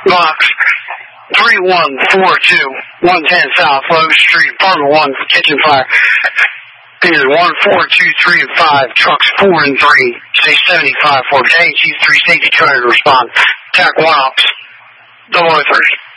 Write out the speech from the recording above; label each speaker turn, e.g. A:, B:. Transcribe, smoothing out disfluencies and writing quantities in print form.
A: Box 3142, 110 South Lowe Street, Apartment 1, kitchen fire. Is 14235, trucks 4 and 3, say 75 for AG 3 safety trying to respond. Attack 1 ops, 003.